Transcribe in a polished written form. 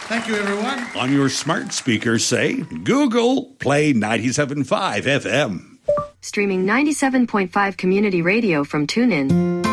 Thank you, everyone. On your smart speaker, say, Google, play 97.5 FM. Streaming 97.5 community radio from TuneIn.